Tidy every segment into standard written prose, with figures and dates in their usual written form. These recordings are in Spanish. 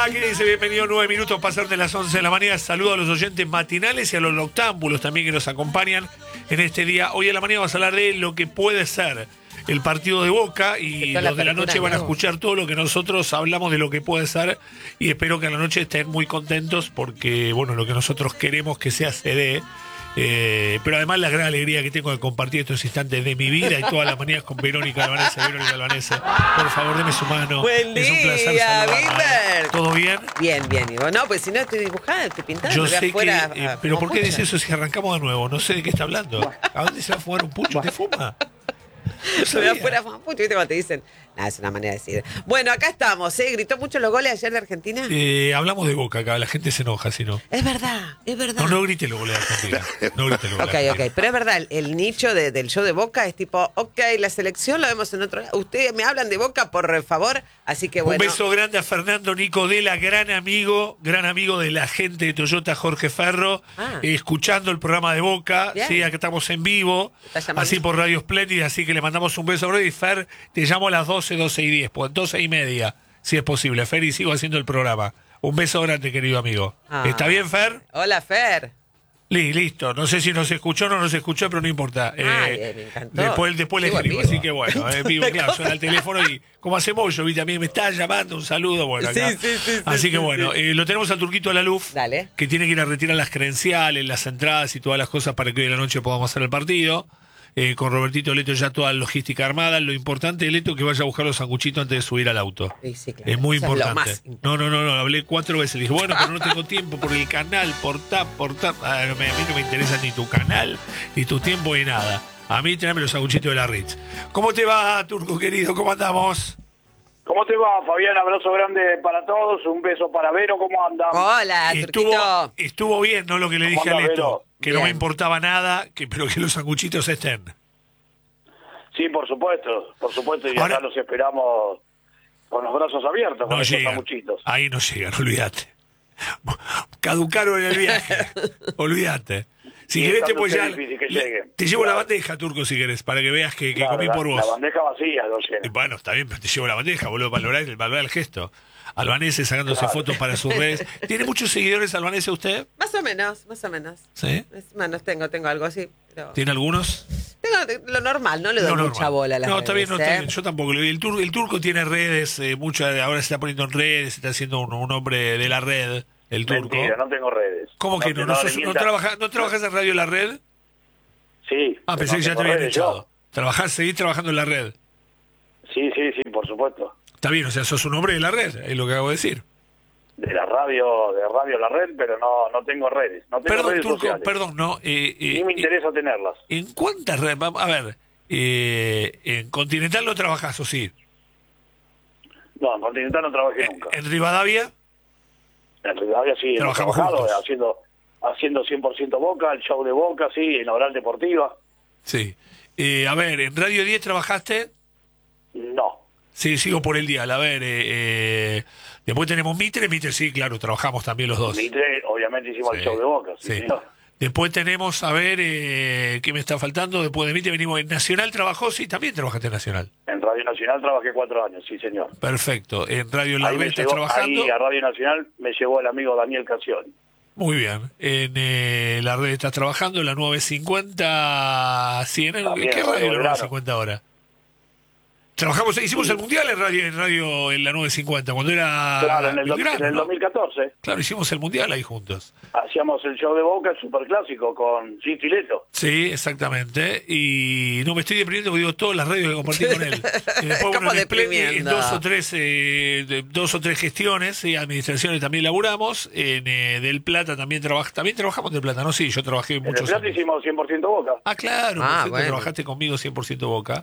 ¿Qué dice? Bienvenido, 9 minutos, pasar de las 11 de la mañana. Saludo a los oyentes matinales y a los noctámbulos también que nos acompañan en este día. Hoy a la mañana vamos a hablar de lo que puede ser el partido de Boca y los de la noche van a escuchar todo lo que nosotros hablamos de lo que puede ser y espero que a la noche estén muy contentos porque, bueno, lo que nosotros queremos que sea se dé. Pero además la gran alegría que tengo de compartir estos instantes de mi vida y todas las mañanas con Verónica Albanese. Por favor, deme su mano. Buen día, es un placer saludarla. Bimber. ¿Todo bien? Bien, bien. Y vos, no, pues si no estoy dibujada, estoy pintada. Yo me voy sé afuera, que... pero ¿por qué dice eso si arrancamos de nuevo? No sé de qué está hablando. ¿A dónde se va a fumar un pucho? ¿Usted fuma? Me voy afuera, pucho, ¿viste cuando te dicen? Nada, es una manera de decir. Bueno, acá estamos, ¿eh? ¿Gritó mucho los goles ayer de Argentina? Hablamos de Boca acá, la gente se enoja si no. Es verdad, es verdad. No grite los goles de Argentina. No grite los goles de Argentina. Ok, pero es verdad, el nicho del show de Boca es tipo, ok, la selección la vemos en otro lado. Ustedes me hablan de Boca, por favor, así que bueno. Un beso grande a Fernando Nicodela, gran amigo de la gente de Toyota Jorge Ferro, escuchando el programa de Boca. Bien. Sí, acá estamos en vivo, así por Radio Espléndida, así que le mandamos un beso a y Fer, te llamo a las 12:10, pues 12:30, si es posible, Fer, y sigo haciendo el programa. Un beso grande, querido amigo. ¿Está bien, Fer? Hola, Fer. Listo, no sé si nos escuchó o no nos escuchó, pero no importa. Me encantó. Después le escribo, así que bueno, vivo, claro, suena el teléfono y como hacemos yo, también me está llamando, un saludo, bueno, acá. Sí, así que bueno, lo tenemos al Turquito Alaluf, Dale. que tiene que ir a retirar las credenciales, las entradas y todas las cosas para que hoy de la noche podamos hacer el partido. Con Robertito Leto ya toda la logística armada. Lo importante, Leto, que vaya a buscar los sanguchitos antes de subir al auto. Sí, claro. Es muy Eso importante. es lo más No, hablé 4 veces. Le dije, bueno, pero no tengo tiempo por el canal, por tap. A mí no me interesa ni tu canal, ni tu tiempo, ni nada. A mí tráeme los sanguchitos de la Ritz. ¿Cómo te va, Turco querido? ¿Cómo andamos? ¿Cómo te va, Fabián? Abrazo grande para todos, un beso para Vero, ¿cómo andan? Hola, Turquito. Estuvo bien, ¿no? Lo que le dije a anda, Leto, Vero? que Bien. no me importaba nada, pero que los sanguchitos estén. Sí, por supuesto, y Ahora- acá los esperamos con los brazos abiertos, con No esos llegan, sanguchitos. ahí no llegan, olvídate. Caducaron en el viaje, olvídate. Si Sí, querés te está voy muy ya, difícil que lleguen. te llevo la Claro. bandeja, Turco, si querés, para que veas que Claro, comí por vos. La bandeja vacía, lo llena. Bueno, está bien, pero te llevo la bandeja, boludo, para valorar el gesto. Albanese sacándose Claro. fotos para sus redes. ¿Tiene muchos seguidores Albanese usted? Más o menos. ¿Sí? Menos tengo algo así. Pero... ¿Tiene algunos? Tengo lo normal, no le doy No, mucha normal. bola a las No, está bien, redes, no, está ¿eh? bien. Yo tampoco. El turco tiene redes, ahora se está poniendo en redes, se está haciendo un hombre de la red, el turco. Mentira, no tengo redes. ¿Cómo que no? ¿No trabajas en Radio La Red? Sí. Ah, pero pensé no que ya te tengo habían redes echado. ¿Seguís trabajando en la red? yo. Sí, por supuesto. Está bien, o sea, sos un hombre de la red, es lo que acabo de decir. De radio La Red, pero no tengo redes. No tengo Perdón, redes Turco, sociales. perdón, no. Ni me interesa tenerlas. ¿En cuántas redes? A ver, en Continental no trabajás, ¿o sí? No, en Continental no trabajé nunca. ¿En Rivadavia? En Rivadavia sí, hemos Trabajamos trabajado juntos. haciendo 100% Boca, el show de Boca, sí, en Oral Deportiva. Sí. A ver, ¿en Radio 10 trabajaste? No. Sí, sigo por el día. A ver, después tenemos Mitre, sí, claro, trabajamos también los dos. Mitre, obviamente hicimos el show de Boca, sí, sí. señor. Después tenemos, a ver, ¿qué me está faltando? Después de Mitre venimos en Nacional, ¿trabajó? Sí, también trabajaste en Nacional. En Radio Nacional trabajé 4 años, sí, señor. Perfecto. ¿En Radio La Ahí, Red estás trabajando? ahí a Radio Nacional me llevó el amigo Daniel Casioni. Muy bien. En La Red estás trabajando, en la 950... Sí, ¿en También, qué en radio Radio la Belgrano. 950 ahora? Hicimos el mundial en radio en la 950, cuando era Claro, en el Belgrano, ¿no? 2014 Claro, hicimos el mundial ahí juntos. hacíamos el show de Boca, el superclásico, con Gito y Leto. Sí, exactamente. Y no me estoy deprimiendo porque digo todas las radios que compartí con él. Y después, Como bueno, en deprimiendo. dos o tres gestiones, administraciones también laburamos. En Del Plata también trabajamos en Del Plata, ¿no? Sí, yo trabajé En El muchos Plata años. hicimos 100% Boca. Ah, claro, Ah, perfecto, bueno. trabajaste conmigo 100% Boca.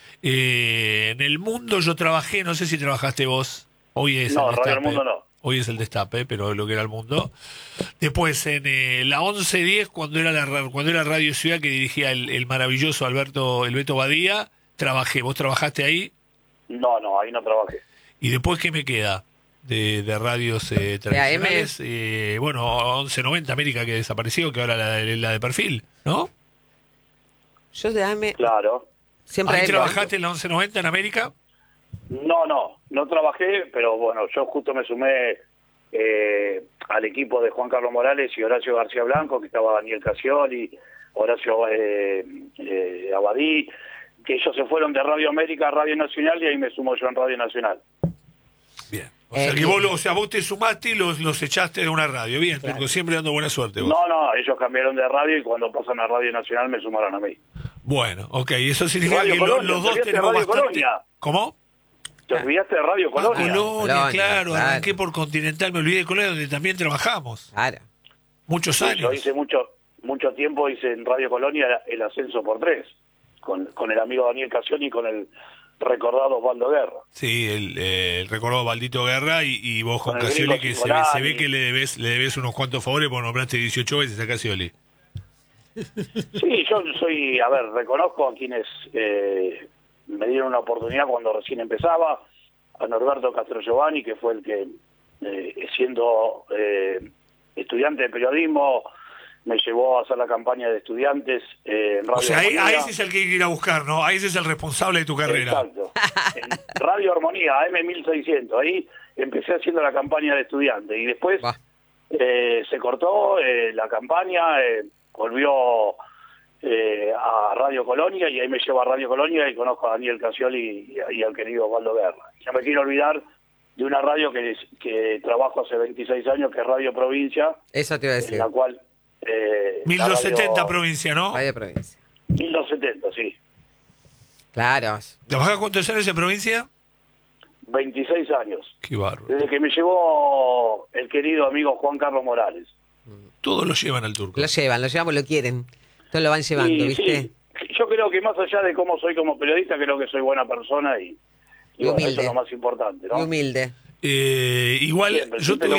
En El Mundo yo trabajé, no sé si trabajaste vos. Hoy es No, el Radio Destape. El Mundo no. Hoy es el Destape, pero lo que era El Mundo. Después en la 1110, cuando era Radio Ciudad, que dirigía el maravilloso el Beto Badía, trabajé. ¿Vos trabajaste ahí? No, ahí no trabajé. ¿Y después qué me queda de radios tradicionales? Bueno, 1190 América, que desapareció, que ahora la de Perfil, ¿no? Yo de AM Claro. siempre ¿Ahí AM. trabajaste en la 1190 en América? No trabajé, pero bueno, yo justo me sumé al equipo de Juan Carlos Morales y Horacio García Blanco, que estaba Daniel Casioli, Horacio Abadí, que ellos se fueron de Radio América a Radio Nacional y ahí me sumo yo en Radio Nacional. Bien. O sea, que vos te sumaste y los echaste de una radio. Bien, claro. Turco, siempre dando buena suerte vos. No, ellos cambiaron de radio y cuando pasan a Radio Nacional me sumaron a mí. Bueno, ok, eso significa Radio que Colonia, los dos tenemos Radio bastante... Colonia. ¿Cómo? ¿Te olvidaste de Radio Colonia? Colonia, claro, arranqué por Continental, me olvidé de Colonia, donde también trabajamos. Claro. Muchos años. Yo hice mucho tiempo, hice en Radio Colonia el ascenso por 3, con el amigo Daniel Casioli y con el recordado Osvaldo Guerra. Sí, el recordado Valdito Guerra y vos con Casioli, que se ve que le debes unos cuantos favores porque nombraste 18 veces a Casioli. Sí, yo soy, reconozco a quienes me dieron una oportunidad cuando recién empezaba, a Norberto Castro Giovanni, que fue el que, siendo estudiante de periodismo, me llevó a hacer la campaña de estudiantes en Radio Armonía. Ahí ese es el que hay que ir a buscar, ¿no? Ahí ese es el responsable de tu carrera. Exacto. En Radio Armonía, AM1600, ahí empecé haciendo la campaña de estudiantes y después se cortó la campaña, volvió a Radio Colonia y ahí me llevo a Radio Colonia y conozco a Daniel Casioli y al querido Osvaldo Guerra. No me quiero olvidar de una radio que trabajo hace 26 años, que es Radio Provincia. Eso te iba a decir. En la cual... 1270 provincia, ¿no? Radio Provincia. 1270, sí. Claro. ¿Trabajás cuántos años en provincia? 26 años. Qué bárbaro. Desde que me llevó el querido amigo Juan Carlos Morales. Todos lo llevan al Turco. Lo llevan, lo quieren. Todos lo van llevando, ¿viste? Sí. Yo creo que más allá de cómo soy como periodista, creo que soy buena persona y bueno, eso es lo más importante, ¿no? Y humilde. Igual siempre, yo te voy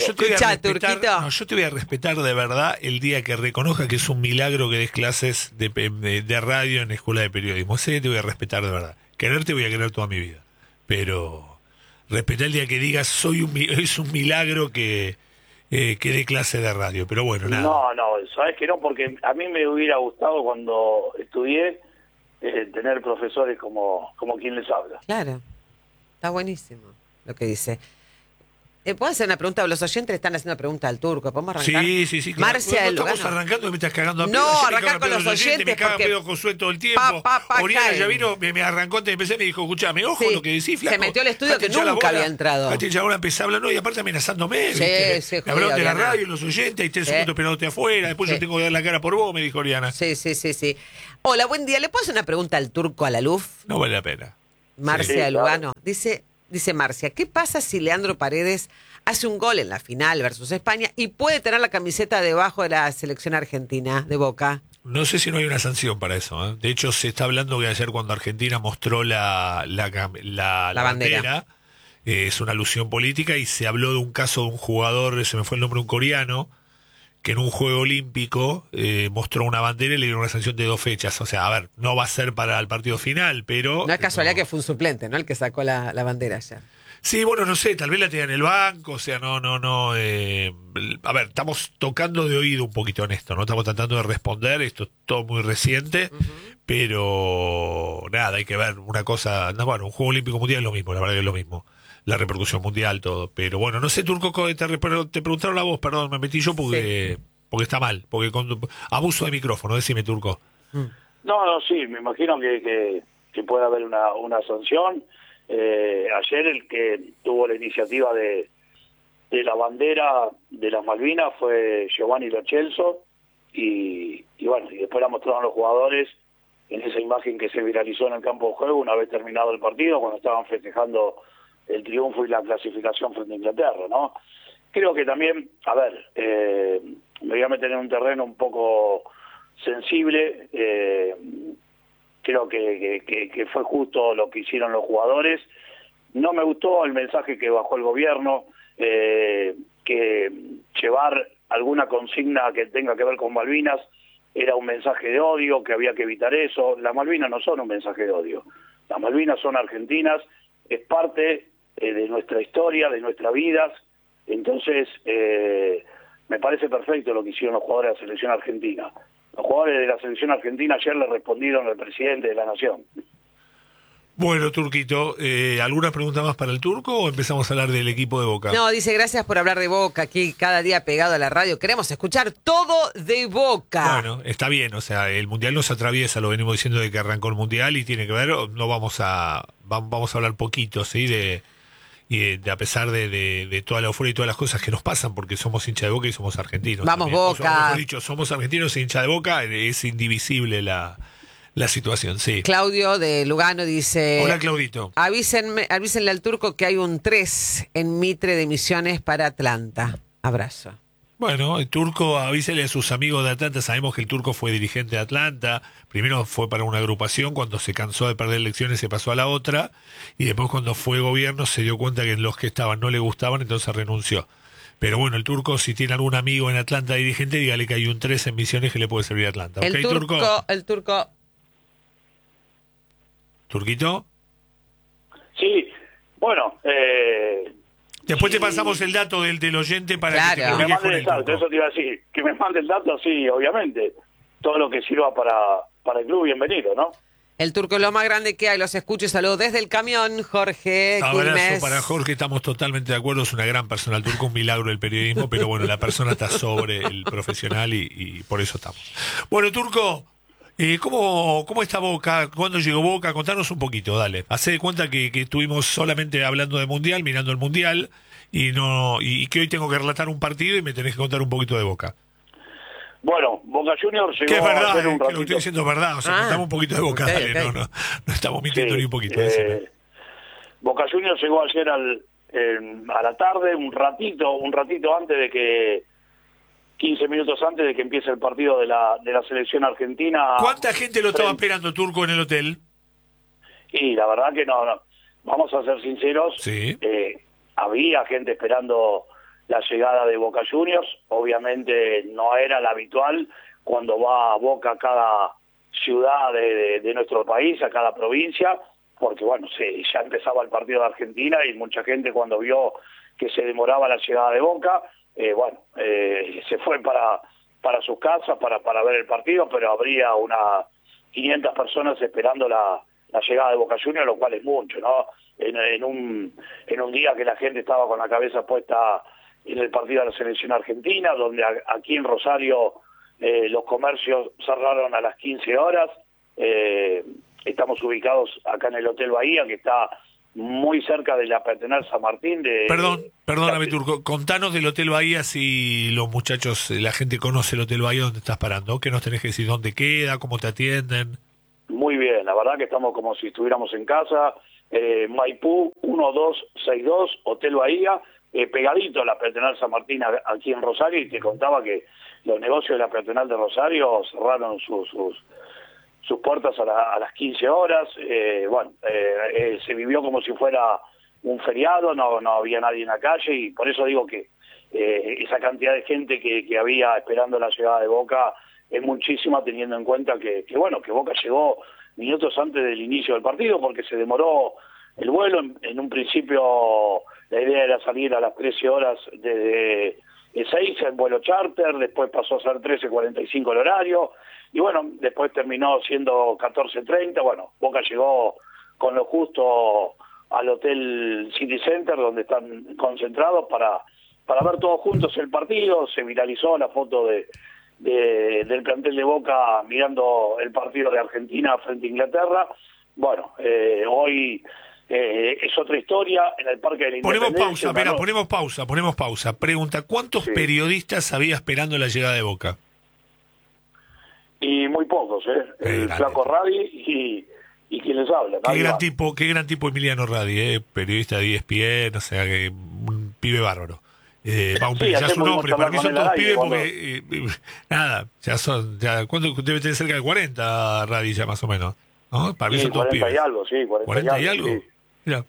a respetar de verdad el día que reconozca que es un milagro que des clases de radio en la escuela de periodismo. Ese te voy a respetar de verdad. Quererte voy a querer toda mi vida, pero respetar el día que digas es un milagro que dé clase de radio. Pero bueno, nada. No, sabes que no, porque a mí me hubiera gustado cuando estudié tener profesores como quien les habla. Claro, está buenísimo lo que dice. ¿Puedo hacer una pregunta? Los oyentes están haciendo una pregunta al Turco. ¿Podemos arrancar? Sí. Claro. Marcia del Lugano. Estamos arrancando y me estás cagando a pedo. No, arrancar con los oyentes. Me caga pedo Josué todo el tiempo. Oriana ya vino, me arrancó antes de empezar y me dijo, escuchame, ojo lo que decís, flaco. Se metió al estudio que nunca había entrado. Ahora empecé a hablar, y aparte amenazándome. Sí, me hablaron de la radio y los oyentes, y 3 segundos esperándote afuera. Después yo tengo que dar la cara por vos, me dijo Oriana. Sí. Hola, buen día. ¿Le puedo hacer una pregunta al Turco a la luz? No vale la pena. Marcia del Lugano. Dice Marcia, ¿qué pasa si Leandro Paredes hace un gol en la final versus España y puede tener la camiseta debajo de la selección argentina de Boca? No sé si no hay una sanción para eso. De hecho, se está hablando que ayer cuando Argentina mostró la bandera, es una alusión política y se habló de un caso de un jugador, se me fue el nombre, un coreano, que en un juego olímpico mostró una bandera y le dieron una sanción de 2 fechas. O sea, a ver, no va a ser para el partido final, pero... No es casualidad que fue un suplente, ¿no? El que sacó la bandera ayer. Sí, bueno, no sé, tal vez la tenga en el banco, o sea, no. A ver, estamos tocando de oído un poquito en esto, ¿no? Estamos tratando de responder, esto es todo muy reciente, pero nada, hay que ver una cosa, no, bueno, un Juego Olímpico Mundial es lo mismo, la verdad que es lo mismo, la repercusión mundial, todo, pero bueno, no sé, Turco, te preguntaron a vos, perdón, me metí yo porque está mal, porque con abuso de micrófono, decime, Turco. No, sí, me imagino que puede haber una sanción. Ayer el que tuvo la iniciativa de la bandera de las Malvinas fue Giovanni Lo Celso y bueno, y después la mostraron los jugadores en esa imagen que se viralizó en el campo de juego una vez terminado el partido, cuando estaban festejando el triunfo y la clasificación frente a Inglaterra, ¿no? Creo que también, me voy a meter en un terreno un poco sensible. Creo que fue justo lo que hicieron los jugadores. No me gustó el mensaje que bajó el gobierno, que llevar alguna consigna que tenga que ver con Malvinas era un mensaje de odio, que había que evitar eso. Las Malvinas no son un mensaje de odio. Las Malvinas son argentinas, es parte de nuestra historia, de nuestras vidas. Entonces, me parece perfecto lo que hicieron los jugadores de la selección argentina. Los jugadores de la selección argentina ayer le respondieron al presidente de la Nación. Bueno, Turquito, ¿alguna pregunta más para el Turco o empezamos a hablar del equipo de Boca? No, dice, gracias por hablar de Boca aquí cada día pegado a la radio. Queremos escuchar todo de Boca. Bueno, está bien, o sea, el Mundial nos atraviesa, lo venimos diciendo de que arrancó el Mundial y tiene que ver, no vamos a hablar poquito, ¿sí? De a pesar de toda la euforia y todas las cosas que nos pasan, porque somos hincha de Boca y somos argentinos. Vamos, también. Boca. Mejor dicho, somos argentinos y hincha de Boca, es indivisible la situación, sí. Claudio de Lugano dice... Hola, Claudito. Avísenle al Turco que hay un 3 en Mitre de Misiones para Atlanta. Abrazo. Bueno, el Turco, avísele a sus amigos de Atlanta. Sabemos que el Turco fue dirigente de Atlanta. Primero fue para una agrupación, cuando se cansó de perder elecciones se pasó a la otra. Y después cuando fue gobierno se dio cuenta que los que estaban no le gustaban, entonces renunció. Pero bueno, el Turco, si tiene algún amigo en Atlanta dirigente, dígale que hay un 3 en Misiones que le puede servir a Atlanta. El ¿Ok, Turco? El Turco... ¿Turquito? Sí, bueno... Después te pasamos el dato del oyente para Claro. que te que me comuniques mande con el el dato, Turco. eso te iba a decir. Que me mande el dato, sí, obviamente. Todo lo que sirva para el club, bienvenido, ¿no? El Turco es lo más grande que hay. Los escucho y saludo desde el camión, Jorge Abrazo Quilmes. para Jorge, estamos totalmente de acuerdo, es una gran persona, el Turco, un milagro del periodismo, pero bueno, la persona está sobre el profesional y por eso estamos. Bueno, Turco, ¿cómo está Boca? ¿Cuándo llegó Boca? Contanos un poquito, dale. Hacé de cuenta que estuvimos solamente hablando de Mundial, mirando el Mundial, y que hoy tengo que relatar un partido y me tenés que contar un poquito de Boca. Bueno, Boca Juniors Que es llegó a verdad, hacer un que lo que ratito. estoy diciendo es verdad, o sea, contame un poquito de Boca, ok, dale, ok. no estamos mintiendo Sí, ni un poquito. Decime. Boca Juniors llegó ayer a la tarde, un ratito antes de que 15 minutos antes de que empiece el partido de la selección argentina. ¿Cuánta gente lo estaba frente- esperando, Turco, en el hotel? Y la verdad que no. Vamos a ser sinceros. Sí. Había gente esperando la llegada de Boca Juniors. Obviamente no era la habitual cuando va a Boca a cada ciudad de nuestro país, a cada provincia, porque bueno, ya empezaba el partido de Argentina y mucha gente cuando vio que se demoraba la llegada de Boca, se fue para sus casas para ver el partido, pero habría unas 500 personas esperando la llegada de Boca Juniors, lo cual es mucho, ¿no? En un día que la gente estaba con la cabeza puesta en el partido de la selección argentina, donde aquí en Rosario los comercios cerraron a las 15 horas. Estamos ubicados acá en el Hotel Bahía, que está muy cerca de la Peatonal San Martín. Perdóname, Turco, contanos del Hotel Bahía, si los muchachos, la gente conoce el Hotel Bahía donde estás parando, ¿qué nos tenés que decir? ¿Dónde queda? ¿Cómo te atienden? Muy bien, la verdad que estamos como si estuviéramos en casa. Maipú 1262, Hotel Bahía, pegadito a la Peatonal San Martín aquí en Rosario, y te contaba que los negocios de la Peatonal de Rosario cerraron sus puertas a las 15 horas. Se vivió como si fuera un feriado, no había nadie en la calle, y por eso digo que esa cantidad de gente que había esperando la llegada de Boca es muchísima, teniendo en cuenta que Boca llegó minutos antes del inicio del partido, porque se demoró el vuelo. En un principio la idea era salir a las 13 horas desde Ezeiza en vuelo charter, después pasó a ser 13:45 el horario, y bueno, después terminó siendo 14:30. Bueno, Boca llegó con lo justo al Hotel City Center, donde están concentrados para ver todos juntos el partido. Se viralizó la foto del plantel de Boca mirando el partido de Argentina frente a Inglaterra. Bueno, hoy es otra historia en el Parque de la Independencia. Ponemos pausa. Pregunta, ¿cuántos Sí. periodistas había esperando la llegada de Boca? Y muy pocos, el grande. Flaco Radi y quien les habla. Qué Nadie gran más. tipo Emiliano Radi, periodista de ESPN, o sea, que un pibe bárbaro. Ya ayer es un pudimos hombre, para hablar mí con son él todos al aire pibes cuando- porque, ¿cuánto debe tener cerca de 40 Radi ya más o menos? ¿No? Para mí Sí, son todos 40 pibes. y algo, sí, 40 y algo. sí. Mira.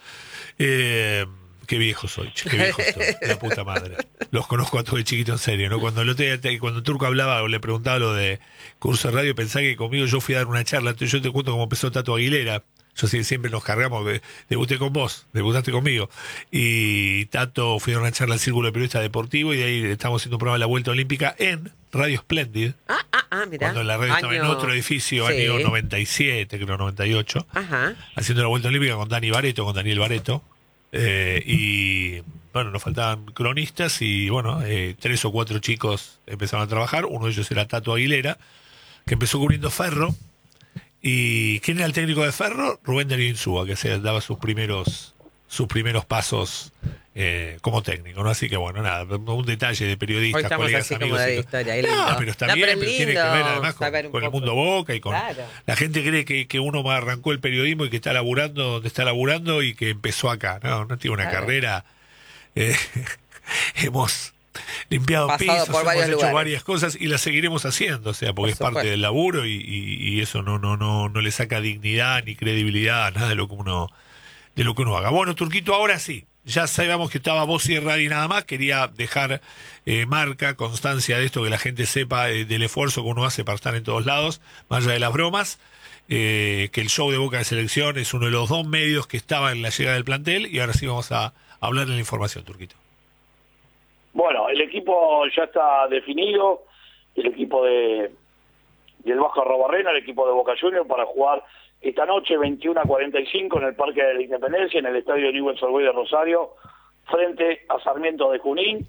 Qué viejo soy, qué viejo estoy, la puta madre. Los conozco a todos de chiquito en serio, ¿no? Cuando el Turco hablaba o le preguntaba lo de curso de radio, pensaba que conmigo yo fui a dar una charla. Yo te cuento cómo empezó Tato Aguilera. yo siempre nos cargamos, debuté con vos, debutaste conmigo, y Tato fue a una charla al Círculo de Periodistas Deportivos, y de ahí estamos haciendo un programa de la Vuelta Olímpica en Radio Splendid, Mirá. cuando la radio estaba en otro edificio, Sí. año 97, creo 98, Ajá. haciendo la Vuelta Olímpica con Dani Barreto, con Daniel Barreto, y bueno, nos faltaban cronistas, y bueno, 3 o 4 chicos empezaron a trabajar, uno de ellos era Tato Aguilera, que empezó cubriendo Ferro. ¿Y quién era el técnico de Ferro? Rubén Darío Insúa, que se daba sus primeros pasos como técnico, ¿no? Así que bueno, nada, un detalle de periodistas, Hoy estamos colegas, así amigos. como de historia. Qué lindo. Pero está No, bien, pero pero es tiene que lindo ver además saber un con el poco. mundo Boca y con... Claro. La gente cree que uno arrancó el periodismo y que está laburando donde está laburando y que empezó acá. No tiene una Claro. carrera. Hemos limpiado Pasado pisos, por hemos varios hecho lugares. varias cosas y las seguiremos haciendo, o sea, porque es Por parte supuesto. del laburo y eso no le saca dignidad ni credibilidad a nada de lo que uno haga. Bueno, Turquito, ahora sí, ya sabíamos que estaba Voz y Radio y nada más, quería dejar marca, constancia de esto, que la gente sepa del esfuerzo que uno hace para estar en todos lados, más allá de las bromas, que el show de Boca de Selección es uno de los 2 medios que estaba en la llegada del plantel, y ahora sí vamos a hablar de la información, Turquito. Bueno, el equipo ya está definido, el equipo del Vasco Arrobarrena, el equipo de Boca Juniors, para jugar esta noche 21:45 en el Parque de la Independencia, en el estadio Newell's Old Boys de Rosario, frente a Sarmiento de Junín.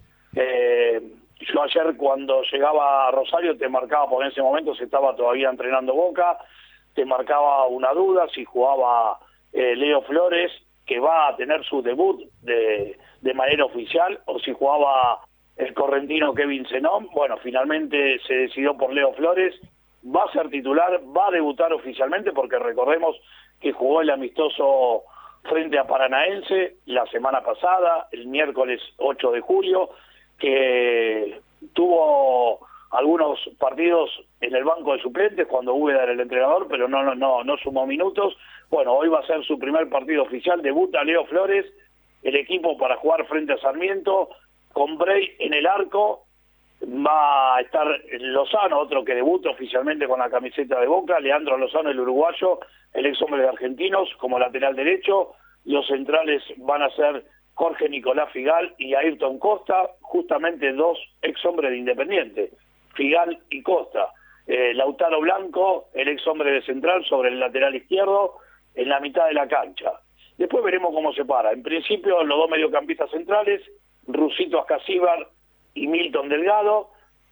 Yo ayer cuando llegaba a Rosario te marcaba, porque en ese momento se estaba todavía entrenando Boca, te marcaba una duda si jugaba Leo Flores, que va a tener su debut de manera oficial, o si jugaba el correntino Kevin Zenón. Bueno, finalmente se decidió por Leo Flores, va a ser titular, va a debutar oficialmente, porque recordemos que jugó el amistoso frente a Paranaense la semana pasada, el miércoles 8 de julio, que tuvo algunos partidos en el banco de suplentes cuando Úbeda era el entrenador, pero no sumó minutos. Bueno, hoy va a ser su primer partido oficial, debuta Leo Flores, el equipo para jugar frente a Sarmiento, con Bray en el arco, va a estar Lozano, otro que debuta oficialmente con la camiseta de Boca, Leandro Lozano, el uruguayo, el ex hombre de Argentinos, como lateral derecho. Los centrales van a ser Jorge Nicolás Figal y Ayrton Costa, justamente 2 ex hombres de Independiente, Figal y Costa. Lautaro Blanco, el ex hombre de Central, sobre el lateral izquierdo, en la mitad de la cancha. Después veremos cómo se para. En principio, los 2 mediocampistas centrales, Rusito Ascasíbar y Milton Delgado.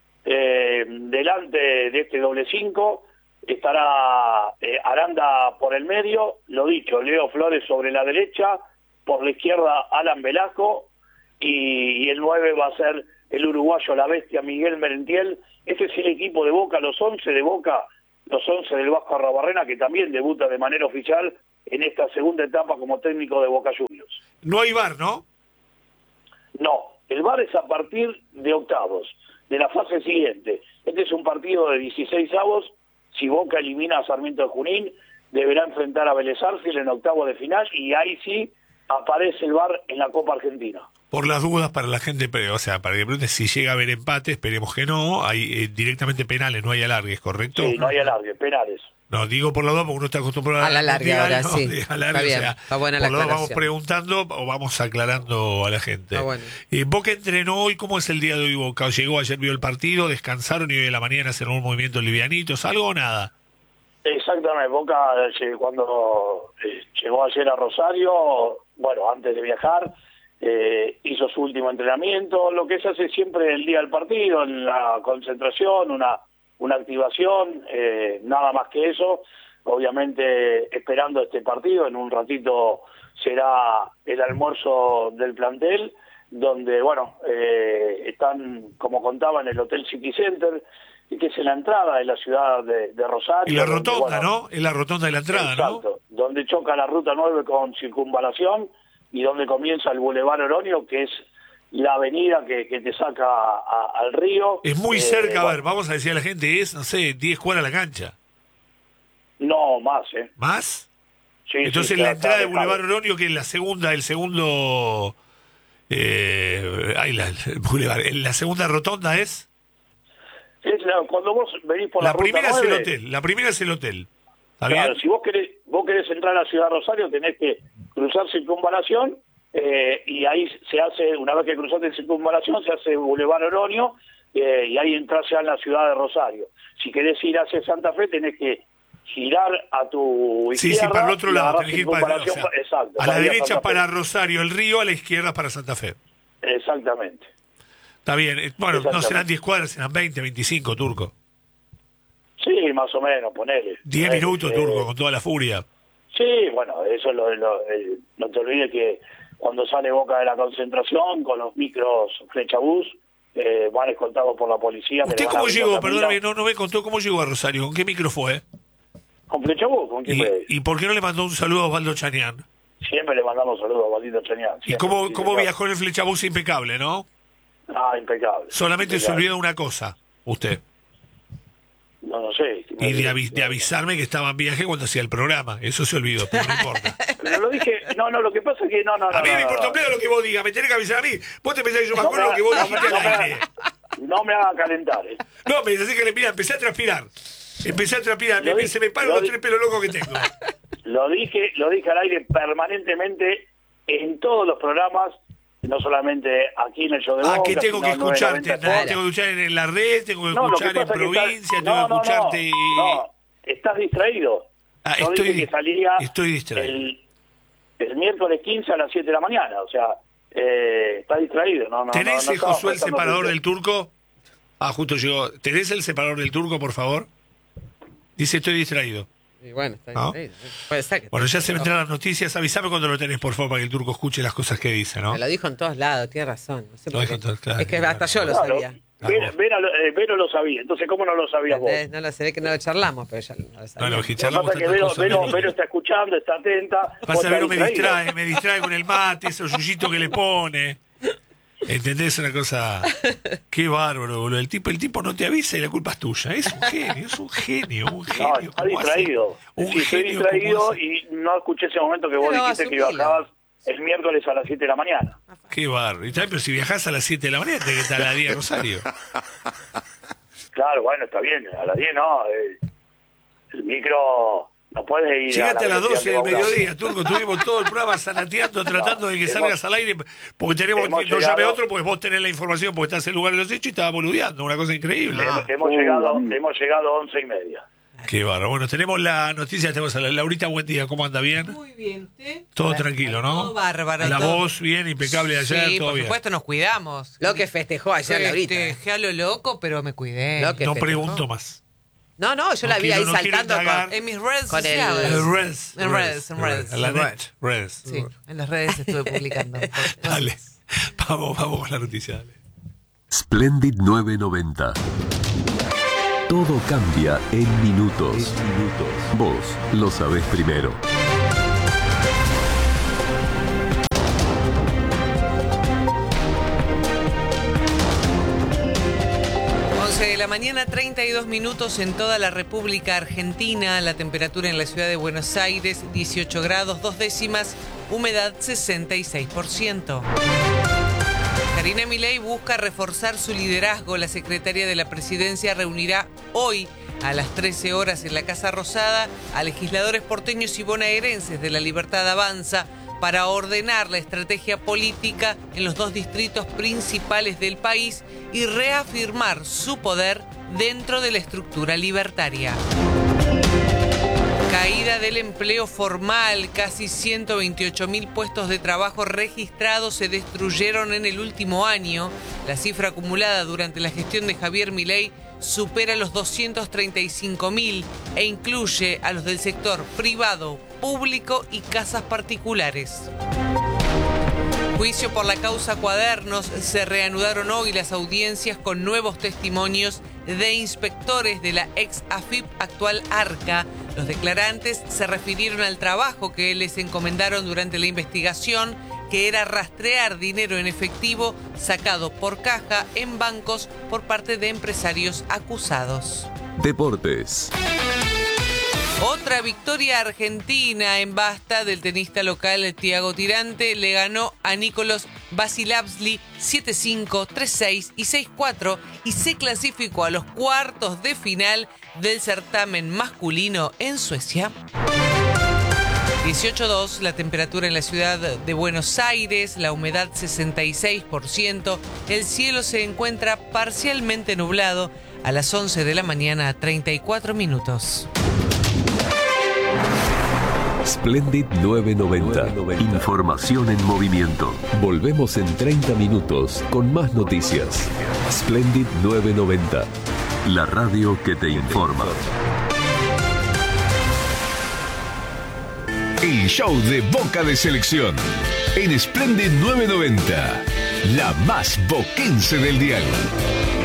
Delante de este doble 5 estará Aranda por el medio, lo dicho, Leo Flores sobre la derecha, por la izquierda Alan Velasco, y el 9 va a ser el uruguayo, la bestia, Miguel Merentiel. Este es el equipo de Boca, los 11 de Boca, los 11 del Vasco Arrobarrena, que también debuta de manera oficial en esta segunda etapa como técnico de Boca Juniors. No hay VAR, ¿no? No, el VAR es a partir de octavos, de la fase siguiente. Este es un partido de 16avos. Si Boca elimina a Sarmiento de Junín, deberá enfrentar a Vélez Sarsfield en octavos de final, y ahí sí aparece el VAR en la Copa Argentina. Por las dudas para la gente, o sea, para que pregunte si llega a haber empate, esperemos que no. Hay directamente penales, no hay alargues, ¿correcto? Sí, no hay alargue, penales. No, digo por la duda porque uno está acostumbrado A la larga ahora, ¿no? sí. A la larga, Está bien, o sea, está buena la por lo menos vamos aclaración. preguntando o vamos aclarando a la gente. Está bueno. Boca entrenó hoy, ¿cómo es el día de hoy Boca? ¿Llegó ayer, vio el partido, descansaron y hoy de la mañana hacen un movimiento livianitos, algo o nada? Exactamente, Boca cuando llegó ayer a Rosario, bueno, antes de viajar, hizo su último entrenamiento, lo que se hace siempre el día del partido, en la concentración, una activación, nada más que eso. Obviamente esperando este partido, en un ratito será el almuerzo del plantel, donde, bueno, están, como contaba, en el Hotel City Center, que es en la entrada de la ciudad de Rosario. Y la donde, rotonda, bueno, ¿no? Es la rotonda de la entrada, exacto, donde choca la Ruta 9 con Circunvalación y donde comienza el Boulevard Oroño, que es la avenida que te saca al río. Es muy cerca, a bueno, ver, vamos a decir a la gente, es, no sé, 10 cuadras la cancha. No, más, ¿Más? Sí, Entonces sí, la está entrada de alejado. Boulevard Oroño, que es la segunda, el segundo... el Boulevard, la segunda rotonda es... Cuando vos venís por la, La Ruta primera es el 9, hotel, la primera es el hotel. ¿Está Claro, bien? si vos querés entrar a Ciudad Rosario, tenés que cruzar Circunvalación, y ahí se hace, una vez que cruzaste Circunvalación, se hace Boulevard Oroño, y ahí entras ya en la ciudad de Rosario. Si querés ir hacia Santa Fe, tenés que girar a tu izquierda. Sí, para el otro y lado. agarrás Tenés que ir para, o sea, exacto, a la para ir derecha Santa Fe. para Rosario, el río, a la izquierda para Santa Fe. Exactamente. Está bien. Bueno, no Exactamente. serán 10 cuadras, serán 20, 25, Turco. Sí, más o menos, ponele. 10 minutos, Turco, con toda la furia. Sí, bueno, eso es no te olvides que cuando sale Boca de la concentración, con los micros flechabús, van escoltados por la policía. ¿Usted que le van cómo abriendo llegó? camino. Perdóname, no me contó cómo llegó a Rosario. ¿Con qué micro fue? ¿Con flechabús? ¿Con quién fue? ¿Y por qué no le mandó un saludo a Osvaldo Chanián? Siempre le mandamos saludos a Valdito Chañán. ¿Y cómo viajó en el flechabús impecable, no? Ah, impecable. Solamente se Impecable. olvidó de una cosa, usted. No sé. Y de avisarme que estaba en viaje cuando hacía el programa. Eso se olvidó, pero no importa. Pero lo dije, no, lo que pasa es que no. A mí me importa un pedo lo que vos digas, me tenés que avisar a mí. Vos te pensás que yo me acuerdo lo que vos dijiste al aire. No me hagan calentar, No, me decís que mira, empecé a transpirar. Lo di- Se me paran lo los di- 3 pelos locos que tengo. Lo dije al aire permanentemente en todos los programas, no solamente aquí en el show de Boca. Que tengo que sino escucharte, 990. ¿no? Tengo que escuchar en la red, tengo que No, lo escuchar en pasa es que provincia, estás- tengo que escucharte. No, estás distraído. Yo dije que salía estoy distraído. el miércoles 15 a las 7 de la mañana, o sea, estás distraído. ¿Tenés no el estabas Josué el prestando separador atención. del turco? Justo llegó. ¿Tenés el separador del turco, por favor? Dice, estoy distraído. Y bueno, está ¿No? bien. Puede ser que Bueno, ya se vendrán las noticias. Avísame cuando lo tenés, por favor, para que el turco escuche las cosas que dice, ¿no? Me lo dijo en todos lados, tiene razón. No sé Lo por dijo qué. en todos, claro, es que claro. hasta yo lo Claro, sabía. Vero lo sabía, entonces ¿cómo no lo sabías vos? No lo sé, que no lo charlamos, pero ya lo sabía. No, lo que Lo que charlamos pasa es que tantas Vero, cosas. Vero está escuchando, está atenta. vos Pasa, estás Vero me distraído. distrae con el mate, esos yuyito que le pone. ¿Entendés? Una cosa. Qué bárbaro, boludo. El tipo no te avisa y la culpa es tuya. Es un genio, No, genio. está ¿Cómo hace? distraído. Un Sí, estoy genio, distraído ¿cómo hace? y no escuché ese momento que vos Pero dijiste que asumilo. bajabas el miércoles a las 7 de la mañana. Qué bárbaro. Y también, pero si viajás a las 7 de la mañana, tenés que estar a las 10 de Rosario. Claro, bueno, está bien, a las 10 no. El micro no puede ir. Llegaste a las 12 del velocidad que mediodía, Turco. Tuvimos todo el programa zanateando, tratando de que hemos- salgas al aire. Porque tenemos hemos que no llame llegado- otro, porque vos tenés la información, porque estás en el lugar de los hechos y estaba boludeando. Una cosa increíble. Hemos llegado a 11:30. Qué bárbaro. Bueno, tenemos la noticia, tenemos a la Laurita, buen día. ¿Cómo anda? ¿Bien? Muy bien, ¿usted? Todo tranquilo, ¿no? Todo bárbaro. La todo. voz bien, impecable de ayer, Sí, todo por bien. supuesto, nos cuidamos. Lo que festejó ayer Laurita. Festejé a lo loco, pero me cuidé. Lo que No festejó. pregunto más. No, yo la No vi ahí quiero- no quiero saltando indagar. con... En mis redes Con el- sociales. En redes. En la En net. Redes. Sí, en las redes estuve publicando. Dale. Vamos con la noticia, dale. Splendid 990. Todo cambia en minutos. Vos lo sabés primero. De la mañana, 32 minutos en toda la República Argentina. La temperatura en la ciudad de Buenos Aires, 18 grados, 2 décimas, humedad 66%. Karina Milei busca reforzar su liderazgo. La secretaria de la Presidencia reunirá hoy a las 13 horas en la Casa Rosada a legisladores porteños y bonaerenses de La Libertad Avanza para ordenar la estrategia política en los dos distritos principales del país y reafirmar su poder dentro de la estructura libertaria. Caída del empleo formal, casi 128.000 puestos de trabajo registrados se destruyeron en el último año. La cifra acumulada durante la gestión de Javier Milei supera los 235.000 e incluye a los del sector privado, público y casas particulares. Juicio por la causa Cuadernos. Se reanudaron hoy las audiencias con nuevos testimonios de inspectores de la ex AFIP, actual ARCA. Los declarantes se refirieron al trabajo que les encomendaron durante la investigación, que era rastrear dinero en efectivo sacado por caja en bancos por parte de empresarios acusados. Deportes. Otra victoria argentina en basta del tenista local Thiago Tirante. Le ganó a Nicolás Basilashvili 7-5, 3-6 y 6-4 y se clasificó a los cuartos de final del certamen masculino en Suecia. 18:2 la temperatura en la ciudad de Buenos Aires, la humedad 66%, el cielo se encuentra parcialmente nublado a las 11 de la mañana, 34 minutos. Splendid 990. Información en movimiento. Volvemos en 30 minutos con más noticias. Splendid 990. La radio que te informa. El show de Boca de Selección. En Splendid 990. La más boquense del dial.